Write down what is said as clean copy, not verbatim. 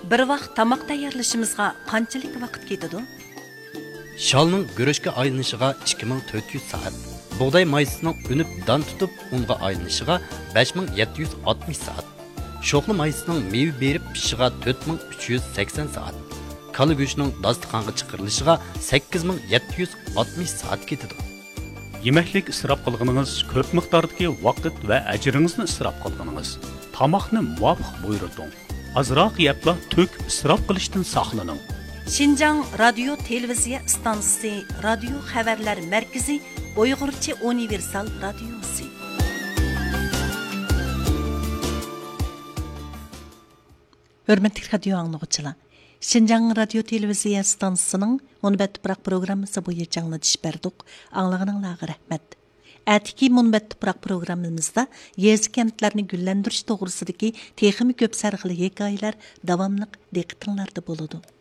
Bir vaqt tamoq tayyorlashimizga qanchalik vaqt ketadi? Shalning guruchga aylanishiga 2400 soat. Buğday maysining unib dan tutib unga aylanishiga 5760 soat. Sho'xli maysining meva berib pishishiga 4380 soat. Kala go'shtining dasturxonga chiqarilishiga 8760 soat ketadi. Yemeklik israf qilganingiz ko'p miqdordagi vaqt va ajringizni israf qilganingiz. Tamoqni muvofiq buyurting. Azroq yebla to'k israf qilishdan saqlaning. Şinjan Radyo Televiziya Stansiyasi, Radio Xabarlar Markazi, Uyg'urcha universal radiosi. Hörmətli radio anlıqçılar, Şinjan Radyo Televiziya Stansiyasının 15 Tuproq programmasi bo'yicha anglatish berdik. Anlag'aninglarga rahmat. Atiki Munbat Tuproq programmamizda yezi kentlarni gullantirish to'g'risidagi texnik ko'p sarg'ili hikoyalar davomli diqqatinglarda bo'ladi.